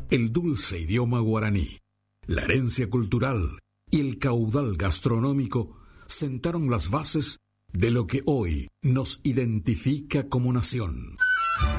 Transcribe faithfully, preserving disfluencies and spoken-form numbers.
el dulce idioma guaraní, la herencia cultural y el caudal gastronómico sentaron las bases de lo que hoy nos identifica como nación.